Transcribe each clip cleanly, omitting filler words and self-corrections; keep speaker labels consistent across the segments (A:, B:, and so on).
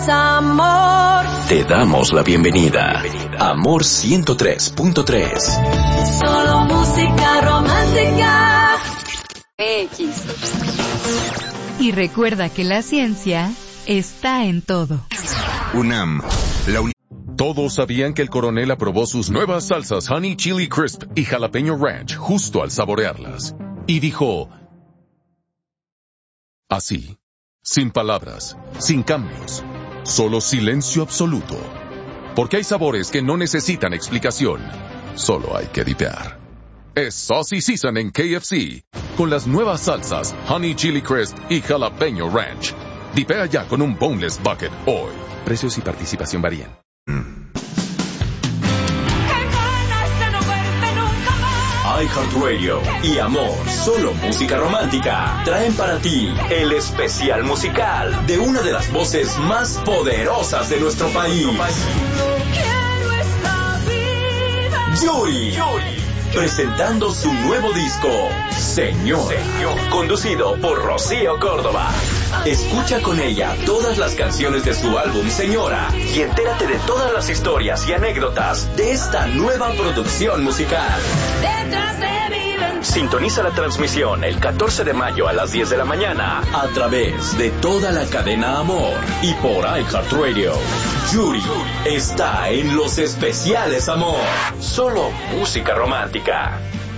A: Amor.
B: Te damos la bienvenida. Amor 103.3.
A: Solo música romántica.
C: X.
D: Y recuerda que la ciencia está en todo.
E: UNAM.
F: Todos sabían que el coronel aprobó sus nuevas salsas Honey Chili Crisp y Jalapeño Ranch justo al saborearlas. Y dijo... así, sin palabras, sin cambios, solo silencio absoluto. Porque hay sabores que no necesitan explicación, solo hay que dipear. Es Saucy Season en KFC, con las nuevas salsas Honey Chili Crisp y Jalapeño Ranch. Dipea ya con un Boneless Bucket hoy. Precios y participación varían.
B: iHeartRadio y Amor, solo música romántica, traen para ti el especial musical de una de las voces más poderosas de nuestro país. Yuri, presentando su nuevo disco, Señor, conducido por Rocío Córdoba. Escucha con ella todas las canciones de su álbum Señora y entérate de todas las historias y anécdotas de esta nueva producción musical. Sintoniza la transmisión el 14 de mayo a las 10 de la mañana a través de toda la cadena Amor y por iHeartRadio. Yuri está en los especiales Amor, solo música romántica.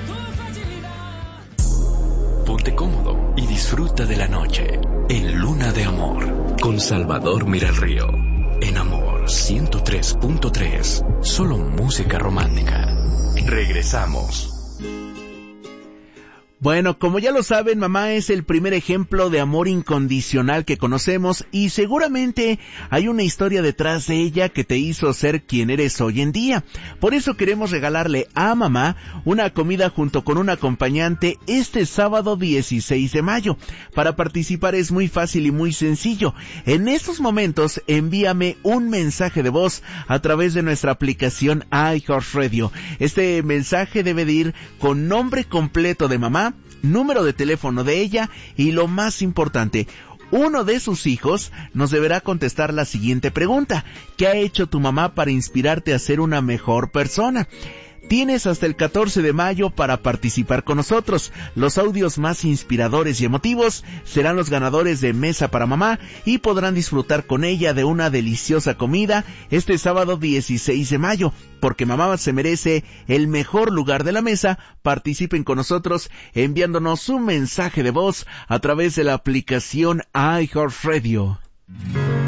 B: Ponte cómodo y disfruta de la noche en Luna de Amor con Salvador Miralrío en Amor 103.3, solo música romántica. Regresamos.
G: Bueno, como ya lo saben, mamá es el primer ejemplo de amor incondicional que conocemos y seguramente hay una historia detrás de ella que te hizo ser quien eres hoy en día. Por eso queremos regalarle a mamá una comida junto con un acompañante este sábado 16 de mayo. Para participar es muy fácil y muy sencillo. En estos momentos envíame un mensaje de voz a través de nuestra aplicación iHeartRadio. Este mensaje debe de ir con nombre completo de mamá, número de teléfono de ella y lo más importante, uno de sus hijos nos deberá contestar la siguiente pregunta: ¿qué ha hecho tu mamá para inspirarte a ser una mejor persona? Tienes hasta el 14 de mayo para participar con nosotros. Los audios más inspiradores y emotivos serán los ganadores de Mesa para Mamá y podrán disfrutar con ella de una deliciosa comida este sábado 16 de mayo. Porque mamá se merece el mejor lugar de la mesa. Participen con nosotros enviándonos un mensaje de voz a través de la aplicación iHeartRadio.